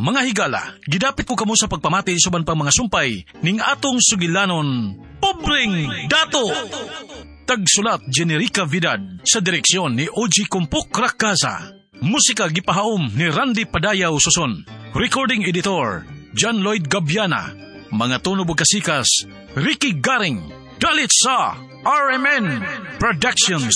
Mga higala, gidapit ko kamo sa pagpamati suban pang mga sumpay ning atong sugilanon, Pobreng Dato! Tagsulat Generica Vidad sa direksyon ni OG Kumpok Rakaza. Musika gipahaom ni Randy Padayaw Suson. Recording editor John Lloyd Gabiana. Mga tunog ug kasikas Ricky Garing. Dalit sa RMN Productions.